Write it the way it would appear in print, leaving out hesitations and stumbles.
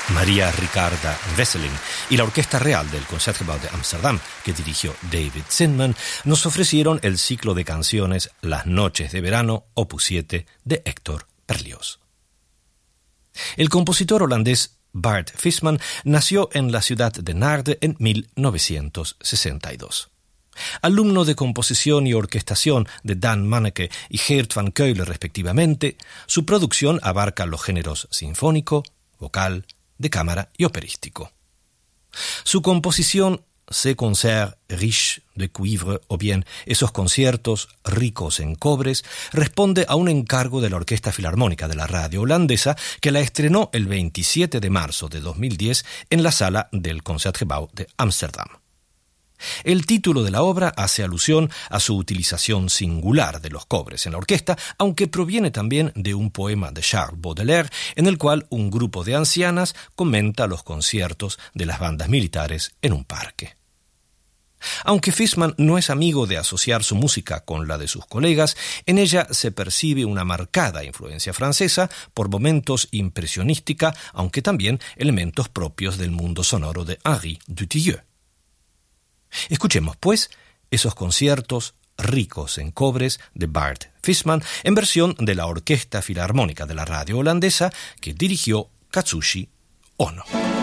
María Ricarda Wesseling y la Orquesta Real del Concertgebouw de Ámsterdam, que dirigió David Zinman, nos ofrecieron el ciclo de canciones Las Noches de Verano, opus 7, de Héctor Berlioz. El compositor holandés Bart Visman nació en la ciudad de Naarden en 1962. Alumno de composición y orquestación de Dan Manneke y Geert van Keulen respectivamente, su producción abarca los géneros sinfónico, vocal, de cámara y operístico. Su composición Ces concerts riches de cuivre, o bien esos conciertos ricos en cobres, responde a un encargo de la Orquesta Filarmónica de la Radio Holandesa, que la estrenó el 27 de marzo de 2010 en la sala del Concertgebouw de Ámsterdam. El título de la obra hace alusión a su utilización singular de los cobres en la orquesta, aunque proviene también de un poema de Charles Baudelaire, en el cual un grupo de ancianas comenta los conciertos de las bandas militares en un parque. Aunque Visman no es amigo de asociar su música con la de sus colegas, en ella se percibe una marcada influencia francesa, por momentos impresionística, aunque también elementos propios del mundo sonoro de Henri Dutilleux. Escuchemos, pues, esos conciertos ricos en cobres de Bart Visman en versión de la Orquesta Filarmónica de la Radio Holandesa que dirigió Katsushi Ono.